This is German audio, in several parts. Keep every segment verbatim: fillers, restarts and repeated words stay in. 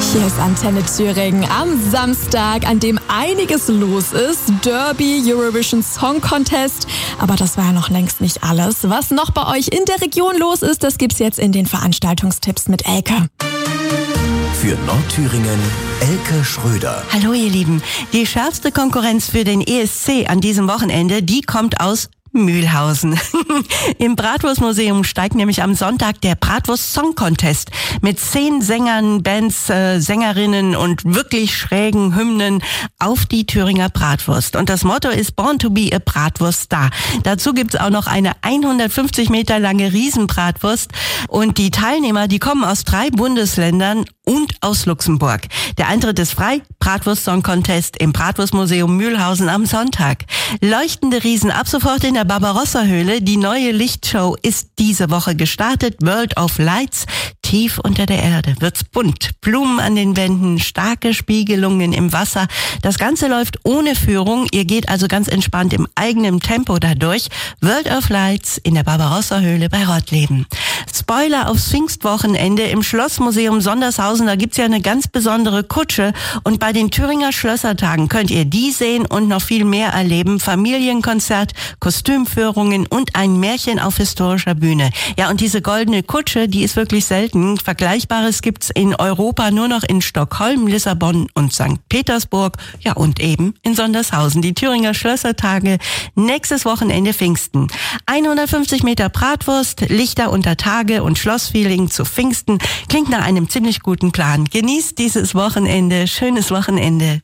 Hier ist Antenne Thüringen am Samstag, an dem einiges los ist. Derby, Eurovision Song Contest. Aber das war ja noch längst nicht alles. Was noch bei euch in der Region los ist, das gibt's jetzt in den Veranstaltungstipps mit Elke. Für Nordthüringen, Elke Schröder. Hallo ihr Lieben. Die schärfste Konkurrenz für den E S C an diesem Wochenende, die kommt aus Mühlhausen. Im Bratwurstmuseum steigt nämlich am Sonntag der Bratwurst Song Contest mit zehn Sängern, Bands, äh, Sängerinnen und wirklich schrägen Hymnen auf die Thüringer Bratwurst. Und das Motto ist Born to be a Bratwurst Star. Dazu gibt's auch noch eine hundertfünfzig Meter lange Riesenbratwurst. Und die Teilnehmer, die kommen aus drei Bundesländern und aus Luxemburg. Der Eintritt ist frei. Bratwurst Song Contest im Bratwurstmuseum Mühlhausen am Sonntag. Leuchtende Riesen ab sofort in der Barbarossa-Höhle. Die neue Lichtshow ist diese Woche gestartet. World of Lights. Tief unter der Erde wird's bunt. Blumen an den Wänden, starke Spiegelungen im Wasser. Das Ganze läuft ohne Führung. Ihr geht also ganz entspannt im eigenen Tempo dadurch. World of Lights in der Barbarossa-Höhle bei Rottleben. Spoiler aufs Pfingstwochenende im Schlossmuseum Sondershausen. Da gibt's ja eine ganz besondere Kutsche. Und bei den Thüringer Schlössertagen könnt ihr die sehen und noch viel mehr erleben. Familienkonzert, Kostümführungen und ein Märchen auf historischer Bühne. Ja, und diese goldene Kutsche, die ist wirklich selten. Vergleichbares gibt's in Europa nur noch in Stockholm, Lissabon und Sankt Petersburg. Ja, und eben in Sondershausen. Die Thüringer Schlössertage, nächstes Wochenende Pfingsten. hundertfünfzig Meter Bratwurst, Lichter unter Tage und Schlossfeeling zu Pfingsten. Klingt nach einem ziemlich guten Plan. Genießt dieses Wochenende. Schönes Wochenende.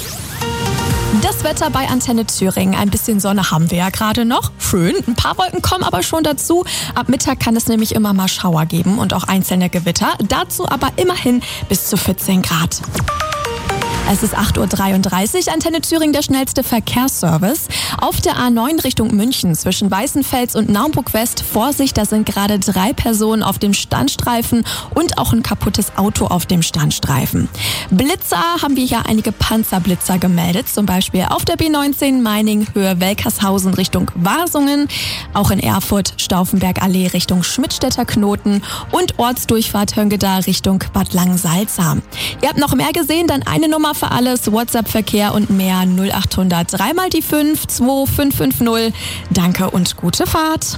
Das Wetter bei Antenne Thüringen. Ein bisschen Sonne haben wir ja gerade noch. Schön. Ein paar Wolken kommen aber schon dazu. Ab Mittag kann es nämlich immer mal Schauer geben und auch einzelne Gewitter. Dazu aber immerhin bis zu vierzehn Grad. Es ist acht Uhr dreiunddreißig, Antenne Thüringen, der schnellste Verkehrsservice. Auf der A neun Richtung München zwischen Weißenfels und Naumburg-West. Vorsicht, da sind gerade drei Personen auf dem Standstreifen und auch ein kaputtes Auto auf dem Standstreifen. Blitzer haben wir hier einige Panzerblitzer gemeldet, zum Beispiel auf der B neunzehn Meining Höhe Welkershausen Richtung Wasungen, auch in Erfurt Stauffenberg-Allee Richtung Schmidtstädter Knoten und Ortsdurchfahrt Höngeda Richtung Bad Langensalza. Ihr habt noch mehr gesehen, dann eine Nummer für alles, WhatsApp-Verkehr und mehr null acht hundert drei mal die fünf zwei fünf fünf null. Danke und gute Fahrt.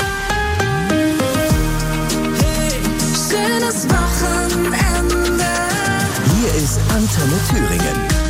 Hey, schönes Wochenende. Hier ist Antenne Thüringen.